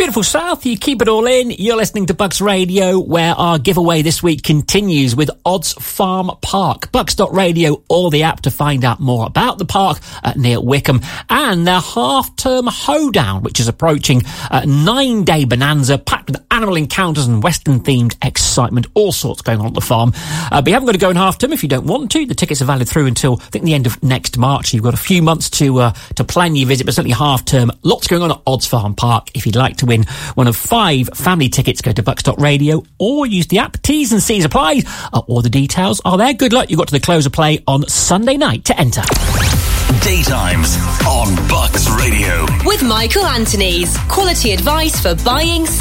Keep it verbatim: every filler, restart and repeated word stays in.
Beautiful South, you keep it all in. You're listening to Bucks Radio, where our giveaway this week continues with Odds Farm Park. Bucks dot radio or the app to find out more about the park uh, near Wickham, and their half-term hoedown, which is approaching a nine-day bonanza packed with animal encounters and Western-themed excitement. All sorts going on at the farm. Uh, but you haven't got to go in half-term if you don't want to. The tickets are valid through until, I think, the end of next March. You've got a few months to uh, to plan your visit, but certainly half-term. Lots going on at Odds Farm Park. If you'd like to win one of five family tickets, go to Bucks dot radio or use the app. T's and C's apply. Uh, all the details are there. Good luck. You've got to the close of play on Sunday night to enter. Daytimes on Bucks Radio. With Michael Anthony's. Quality advice for buying,